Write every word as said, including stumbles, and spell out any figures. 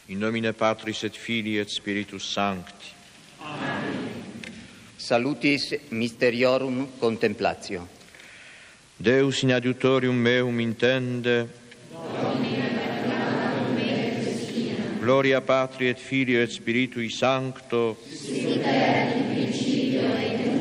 In nomine Patris et Filii et Spiritus Sancti. Amen. Salutis Mysteriorum Contemplatio. Deus in adiutorium meum intende. Domine Magnum me destina. Gloria Patri et Filii et Spiritui Sancto. Sic erat in principio et